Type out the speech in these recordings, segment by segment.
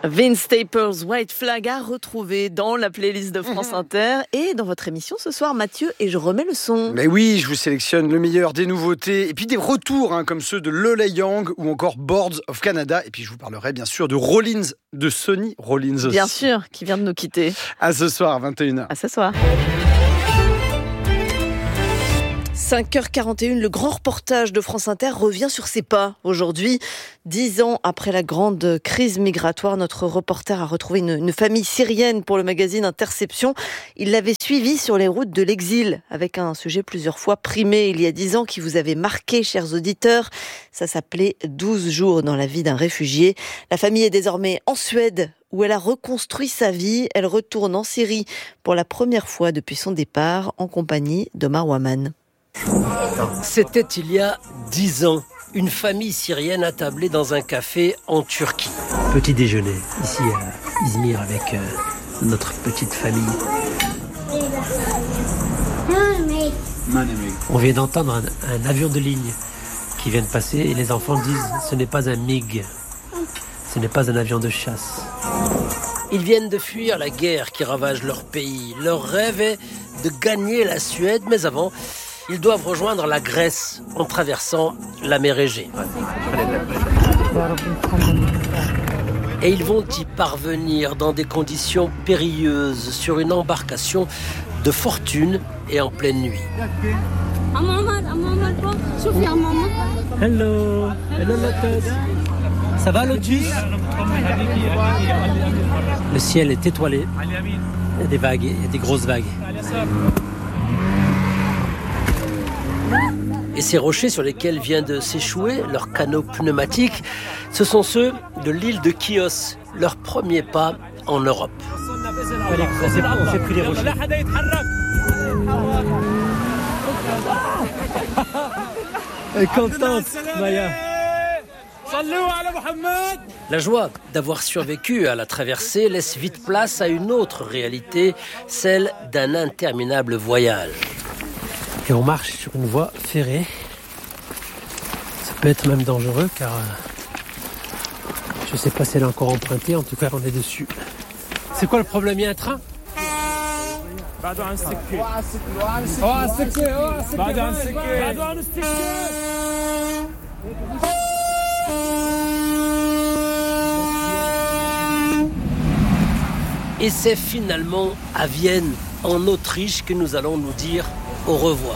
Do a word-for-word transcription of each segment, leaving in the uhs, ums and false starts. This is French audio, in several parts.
Vince Staples, White Flag à retrouver dans la playlist de France Inter et dans votre émission ce soir, Mathieu, et je remets le son. Mais oui, je vous sélectionne le meilleur des nouveautés et puis des retours hein, comme ceux de Lola Young ou encore Boards of Canada. Et puis je vous parlerai bien sûr de Rollins, de Sonny Rollins aussi. Bien sûr, qui vient de nous quitter. À ce soir, à vingt et une heures. À ce soir. cinq heures quarante et une, le grand reportage de France Inter revient sur ses pas. Aujourd'hui, dix ans après la grande crise migratoire, notre reporter a retrouvé une, une famille syrienne pour le magazine Interception. Il l'avait suivi sur les routes de l'exil, avec un sujet plusieurs fois primé il y a dix ans qui vous avait marqué, chers auditeurs. Ça s'appelait douze jours dans la vie d'un réfugié. La famille est désormais en Suède, où elle a reconstruit sa vie. Elle retourne en Syrie pour la première fois depuis son départ, en compagnie d'Omar Waman. C'était il y a dix ans, une famille syrienne attablée dans un café en Turquie. Petit déjeuner, ici à Izmir avec euh, notre petite famille. On vient d'entendre un, un avion de ligne qui vient de passer et les enfants disent « ce n'est pas un MiG, ce n'est pas un avion de chasse ». Ils viennent de fuir la guerre qui ravage leur pays. Leur rêve est de gagner la Suède, mais avant... ils doivent rejoindre la Grèce en traversant la mer Égée. Et ils vont y parvenir dans des conditions périlleuses, sur une embarcation de fortune et en pleine nuit. Hello, hello Lotus. Ça va Lotus? Le ciel est étoilé. Il y a des vagues, il y a des grosses vagues. Et ces rochers sur lesquels vient de s'échouer leur canot pneumatique, ce sont ceux de l'île de Chios, leur premier pas en Europe. Allez, on fait plus les rochers. Elle est contente, Maya. La joie d'avoir survécu à la traversée laisse vite place à une autre réalité, celle d'un interminable voyage. Et on marche sur une voie ferrée. Ça peut être même dangereux car euh, je ne sais pas si elle est encore empruntée, en tout cas on est dessus. C'est quoi le problème? Il y a un train? Et c'est finalement à Vienne, en Autriche, que nous allons nous dire au revoir.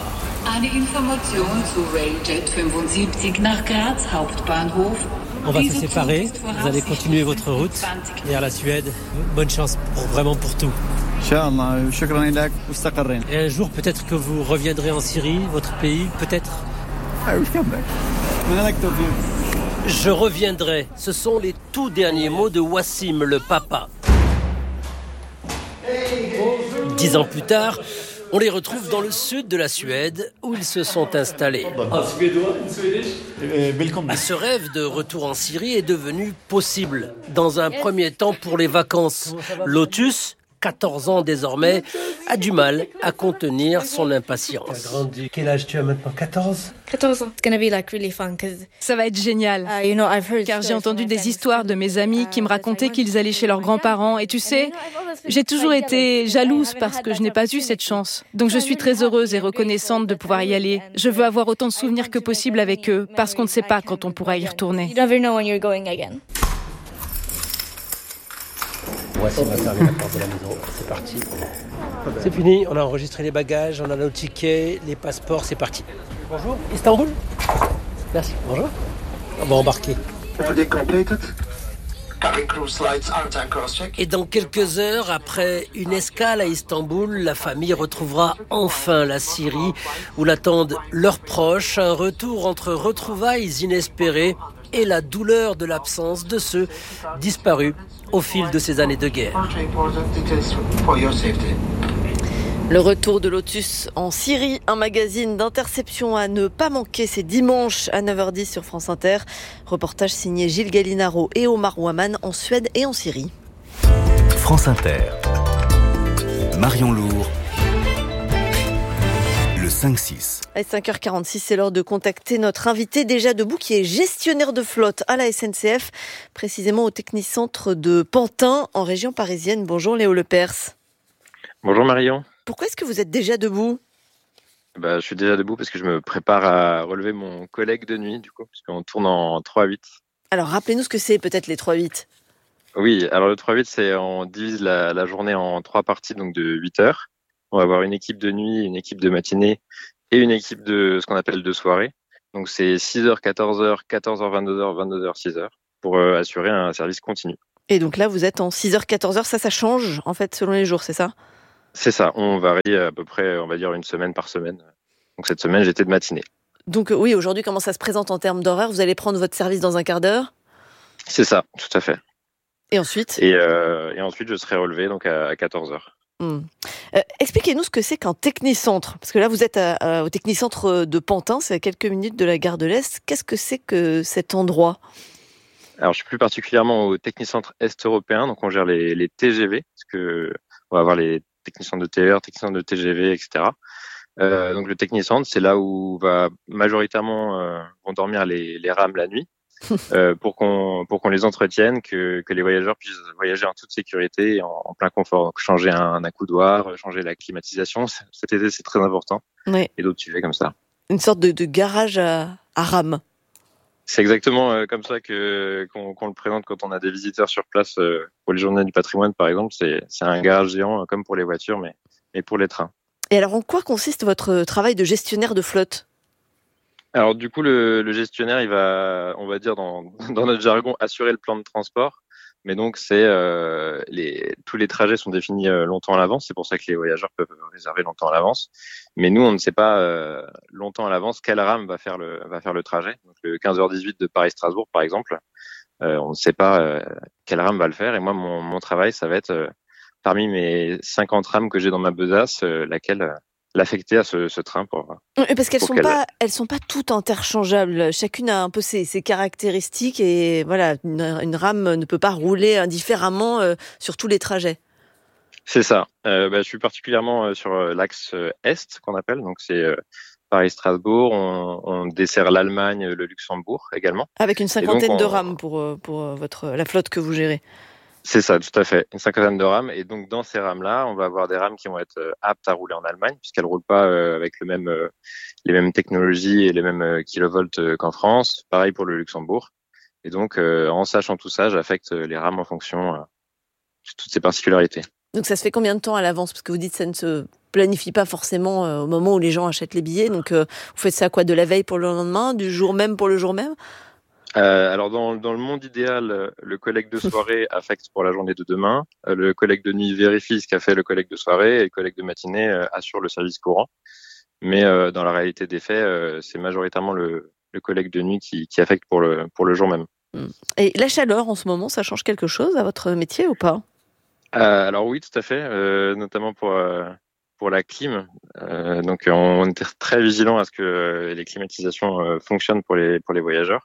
On va se séparer, vous allez continuer votre route vers la Suède. Bonne chance pour, vraiment pour tout. Et un jour peut-être que vous reviendrez en Syrie, votre pays, peut-être. Je reviendrai, ce sont les tout derniers mots de Wassim, le papa. Dix ans plus tard, on les retrouve dans le sud de la Suède, où ils se sont installés. Et ce rêve de retour en Syrie est devenu possible. Dans un premier temps pour les vacances. Lotus, quatorze ans désormais, a du mal à contenir son impatience. Quel âge tu as maintenant? quatorze? quatorze ans. It's gonna be like really fun cause ça va être génial. uh, you know, I've heard Car j'ai entendu des histoires de mes amis qui me racontaient qu'ils allaient chez leurs grands-parents. Et tu sais, j'ai toujours été jalouse parce que je n'ai pas eu cette chance. Donc je suis très heureuse et reconnaissante de pouvoir y aller. Je veux avoir autant de souvenirs que possible avec eux parce qu'on ne sait pas quand on pourra y retourner. You never know when you're going again. Voici, on va fermer la porte de la maison. C'est parti. C'est fini, on a enregistré les bagages, on a nos tickets, les passeports, c'est parti. Bonjour, Istanbul. Merci, bonjour. On va embarquer. Et dans quelques heures, après une escale à Istanbul, la famille retrouvera enfin la Syrie, où l'attendent leurs proches, un retour entre retrouvailles inespérées et la douleur de l'absence de ceux disparus au fil de ces années de guerre. Le retour de Lotus en Syrie, un magazine d'Interception à ne pas manquer, c'est dimanche à neuf heures dix sur France Inter. Reportage signé Gilles Gallinaro et Omar Waman en Suède et en Syrie. France Inter. Marion Lourd. Le cinq six. À cinq heures quarante-six, c'est l'heure de contacter notre invité déjà debout qui est gestionnaire de flotte à la S N C F, précisément au Technicentre de Pantin en région parisienne. Bonjour Léo Lepers. Bonjour Marion. Pourquoi est-ce que vous êtes déjà debout ? Bah, je suis déjà debout parce que je me prépare à relever mon collègue de nuit, du coup, parce qu'on tourne en trois huit. Alors rappelez-nous ce que c'est peut-être les trois huit. Oui, alors le trois huit, c'est on divise la, la journée en trois parties, donc de huit heures. On va avoir une équipe de nuit, une équipe de matinée et une équipe de ce qu'on appelle de soirée. Donc c'est six heures, quatorze heures, quatorze heures, vingt-deux heures, vingt-deux heures, six heures pour euh, assurer un service continu. Et donc là, vous êtes en six heures, quatorze heures, ça, ça change en fait selon les jours, c'est ça ? C'est ça, on varie à peu près, on va dire une semaine par semaine. Donc cette semaine, j'étais de matinée. Donc euh, oui, aujourd'hui, comment ça se présente en termes d'horaire ? Vous allez prendre votre service dans un quart d'heure ? C'est ça, tout à fait. Et ensuite ? Et, euh, et ensuite, je serai relevé donc à, à quatorze heures. Hmm. Euh, expliquez-nous ce que c'est qu'un technicentre. Parce que là, vous êtes à, à, au technicentre de Pantin, c'est à quelques minutes de la gare de l'Est. Qu'est-ce que c'est que cet endroit ? Alors, je suis plus particulièrement au technicentre Est européen, donc on gère les, les T G V, parce que on va avoir les technicentres de T E R, technicentres de T G V, et cetera. Euh, donc le technicentre, c'est là où va majoritairement euh, vont dormir les, les rames la nuit. Euh, pour qu'on pour qu'on les entretienne, que que les voyageurs puissent voyager en toute sécurité et en, en plein confort. Donc changer un, un accoudoir, changer la climatisation, cet été c'est très important. Ouais. Et d'autres sujets comme ça. Une sorte de, de garage à, à rames. C'est exactement euh, comme ça que qu'on, qu'on le présente quand on a des visiteurs sur place euh, pour les journées du patrimoine par exemple. C'est c'est un garage géant euh, comme pour les voitures, mais mais pour les trains. Et alors en quoi consiste votre travail de gestionnaire de flotte ? Alors du coup, le, le gestionnaire, il va, on va dire dans, dans notre jargon, assurer le plan de transport. Mais donc, c'est euh, les, tous les trajets sont définis euh, longtemps à l'avance. C'est pour ça que les voyageurs peuvent réserver longtemps à l'avance. Mais nous, on ne sait pas euh, longtemps à l'avance quelle rame va faire le va faire le trajet. Donc le quinze heures dix-huit de Paris-Strasbourg, par exemple, euh, on ne sait pas euh, quelle rame va le faire. Et moi, mon, mon travail, ça va être euh, parmi mes cinquante rames que j'ai dans ma besace, euh, laquelle euh, l'affecter à ce, ce train pour. Parce qu'elles pour sont qu'elle... pas, elles sont pas toutes interchangeables. Chacune a un peu ses, ses caractéristiques et voilà, une, une rame ne peut pas rouler indifféremment euh, sur tous les trajets. C'est ça. Euh, bah, je suis particulièrement euh, sur euh, l'axe euh, Est qu'on appelle, donc c'est euh, Paris-Strasbourg. On, on dessert l'Allemagne, le Luxembourg également. Avec une cinquantaine donc, on... de rames pour pour votre la flotte que vous gérez. C'est ça, tout à fait. Une cinquantaine de rames. Et donc, dans ces rames-là, on va avoir des rames qui vont être euh, aptes à rouler en Allemagne, puisqu'elles roulent pas euh, avec le même, euh, les mêmes technologies et les mêmes euh, kilovolts euh, qu'en France. Pareil pour le Luxembourg. Et donc, euh, en sachant tout ça, j'affecte les rames en fonction euh, de toutes ces particularités. Donc, ça se fait combien de temps à l'avance ? Parce que vous dites que ça ne se planifie pas forcément euh, au moment où les gens achètent les billets. Donc, euh, vous faites ça quoi ? De la veille pour le lendemain ? Du jour même pour le jour même ? Euh, alors dans, dans le monde idéal, le collègue de soirée affecte pour la journée de demain, euh, le collègue de nuit vérifie ce qu'a fait le collègue de soirée et le collègue de matinée euh, assure le service courant. Mais euh, dans la réalité des faits, euh, c'est majoritairement le, le collègue de nuit qui, qui affecte pour le, pour le jour même. Et la chaleur en ce moment, ça change quelque chose à votre métier ou pas ? euh, Alors oui, tout à fait, euh, notamment pour... Euh, pour la clim. Euh, donc on est très vigilant à ce que euh, les climatisations euh, fonctionnent pour les, pour les voyageurs.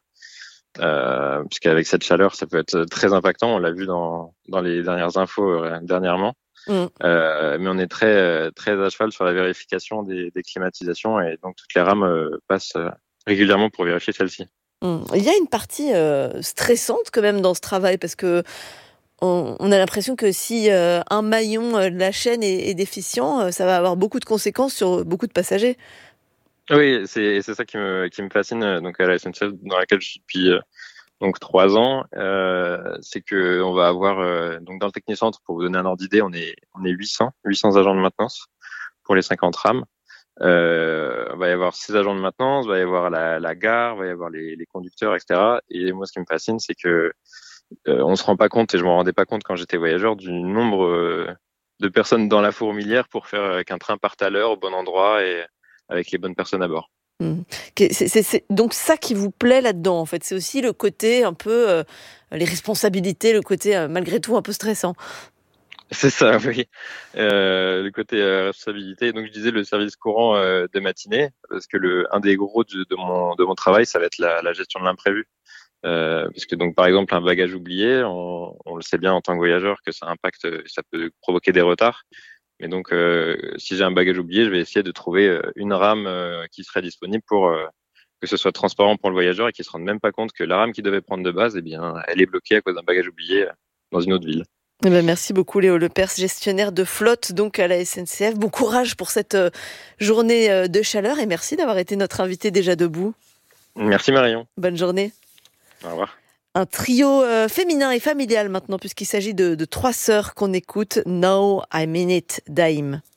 Euh, puisqu'avec cette chaleur, ça peut être très impactant. On l'a vu dans, dans les dernières infos euh, dernièrement. Mm. Euh, mais on est très, très à cheval sur la vérification des, des climatisations et donc toutes les rames euh, passent euh, régulièrement pour vérifier celles-ci. Mm. Il y a une partie euh, stressante quand même dans ce travail parce que on, on a l'impression que si euh, un maillon de la chaîne est, est déficient, euh, ça va avoir beaucoup de conséquences sur beaucoup de passagers. Oui, c'est, c'est ça qui me, qui me fascine donc à la S N C F dans laquelle je suis depuis euh, donc trois ans. Euh, c'est que on va avoir euh, donc dans le technicentre, pour vous donner un ordre d'idée, on est on est huit cents agents de maintenance pour les cinquante rames. Euh, il va y avoir six agents de maintenance, il va y avoir la, la gare, il va y avoir les, les conducteurs, et cetera. Et moi, ce qui me fascine, c'est que euh, on se rend pas compte, et je m'en rendais pas compte quand j'étais voyageur, du nombre euh, de personnes dans la fourmilière pour faire qu'un train parte à l'heure au bon endroit et avec les bonnes personnes à bord. Mmh. C'est, c'est, c'est donc ça qui vous plaît là-dedans, en fait. C'est aussi le côté un peu, euh, les responsabilités, le côté euh, malgré tout un peu stressant. C'est ça, oui. Euh, le côté euh, responsabilité. Donc je disais le service courant euh, de matinée, parce que le un des gros de, de mon de mon travail, ça va être la, la gestion de l'imprévu. Euh, parce que donc par exemple un bagage oublié, on, on le sait bien en tant que voyageur que ça impacte, ça peut provoquer des retards. Mais donc, euh, si j'ai un bagage oublié, je vais essayer de trouver euh, une rame euh, qui serait disponible pour euh, que ce soit transparent pour le voyageur et qu'il se rende même pas compte que la rame qu'il devait prendre de base, eh bien, elle est bloquée à cause d'un bagage oublié euh, dans une autre ville. Eh ben, merci beaucoup Léo Lepers, gestionnaire de flotte donc à la S N C F. Bon courage pour cette euh, journée euh, de chaleur et merci d'avoir été notre invité déjà debout. Merci Marion. Bonne journée. Au revoir. Un trio euh, féminin et familial maintenant puisqu'il s'agit de, de trois sœurs qu'on écoute. Now I Mean It, Daim.